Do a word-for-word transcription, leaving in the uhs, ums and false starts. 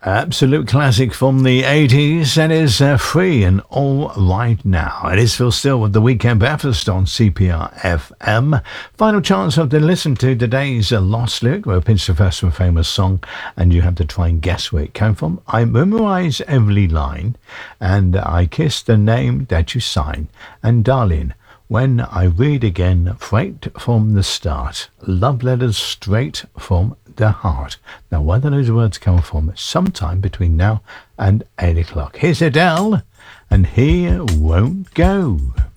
Absolute classic from the eighties. That is uh, Free and All Right Now. It is Phil Still with the Weekend Breakfast on C P R F M. Final chance of to listen to today's uh, Lost Lyric. We'll pinch the first from a famous song, and you have to try and guess where it came from. I memorize every line, and I kiss the name that you sign. And darling, when I read again, freight from the start, love letters straight from the heart. Now, where do those words come from? Sometime between now and eight o'clock. Here's Adele, and He Won't Go.